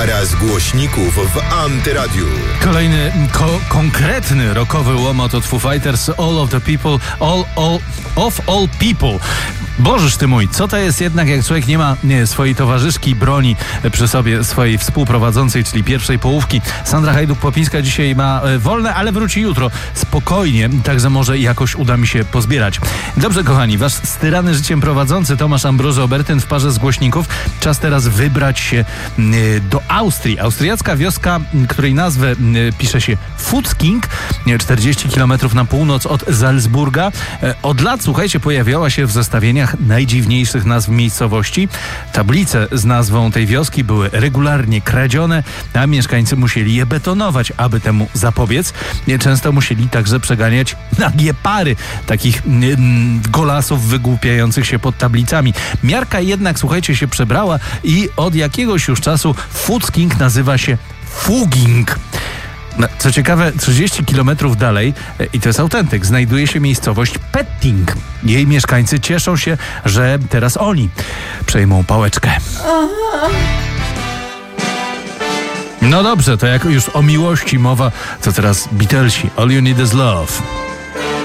Para z głośników w Antyradiu. Kolejny konkretny rockowy łomot od Foo Fighters, All of the People, all People. Bożeż ty mój, co to jest jednak, jak człowiek nie ma swojej towarzyszki, broni przy sobie, swojej współprowadzącej, czyli pierwszej połówki. Sandra Hajduk-Popińska dzisiaj ma wolne, ale wróci jutro spokojnie, także może jakoś uda mi się pozbierać. Dobrze, kochani, wasz styrany życiem prowadzący Tomasz Ambroży-Obertyn w parze z głośników. Czas teraz wybrać się do Austrii. Austriacka wioska, której nazwę pisze się Futzking, 40 km na północ od Salzburga. Od lat, słuchajcie, pojawiała się w zestawieniach najdziwniejszych nazw miejscowości. Tablice z nazwą tej wioski były regularnie kradzione, a mieszkańcy musieli je betonować, aby temu zapobiec. Często musieli także przeganiać nagie pary takich golasów wygłupiających się pod tablicami. Miarka jednak, słuchajcie, się przebrała i od jakiegoś już czasu Futzking nazywa się Fuging. Co ciekawe, 30 km dalej, i to jest autentyk, znajduje się miejscowość Petting. Jej mieszkańcy cieszą się, że teraz oni przejmą pałeczkę. No dobrze, to jak już o miłości mowa, to teraz Beatlesi. All You Need Is Love.